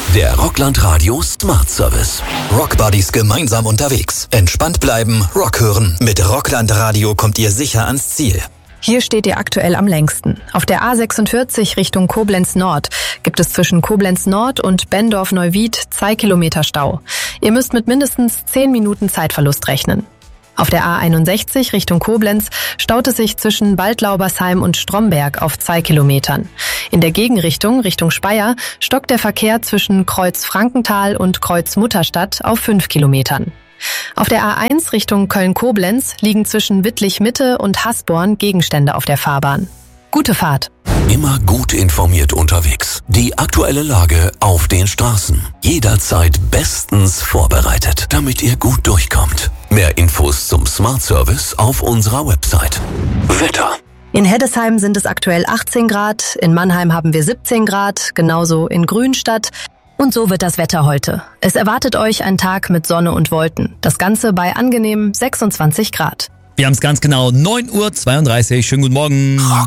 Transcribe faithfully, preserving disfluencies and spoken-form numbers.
Der Rockland Radio Smart Service. Rockbuddies gemeinsam unterwegs. Entspannt bleiben, Rock hören. Mit Rockland Radio kommt ihr sicher ans Ziel. Hier steht ihr aktuell am längsten. Auf der A sechsundvierzig Richtung Koblenz Nord gibt es zwischen Koblenz Nord und Bendorf-Neuwied zwei Kilometer Stau. Ihr müsst mit mindestens zehn Minuten Zeitverlust rechnen. Auf der A einundsechzig Richtung Koblenz staut es sich zwischen Baldlaubersheim und Stromberg auf zwei Kilometern. In der Gegenrichtung, Richtung Speyer, stockt der Verkehr zwischen Kreuz Frankenthal und Kreuz Mutterstadt auf fünf Kilometern. Auf der A eins Richtung Köln-Koblenz liegen zwischen Wittlich-Mitte und Hasborn Gegenstände auf der Fahrbahn. Gute Fahrt! Immer gut informiert unterwegs. Die aktuelle Lage auf den Straßen. Jederzeit bestens vorbereitet, damit ihr gut durchkommt. Mehr Infos zum Smart Service auf unserer Website. Wetter. In Heddesheim sind es aktuell achtzehn Grad, in Mannheim haben wir siebzehn Grad, genauso in Grünstadt. Und so wird das Wetter heute. Es erwartet euch ein Tag mit Sonne und Wolken. Das Ganze bei angenehmen sechsundzwanzig Grad. Wir haben es ganz genau neun Uhr zweiunddreißig. Schönen guten Morgen.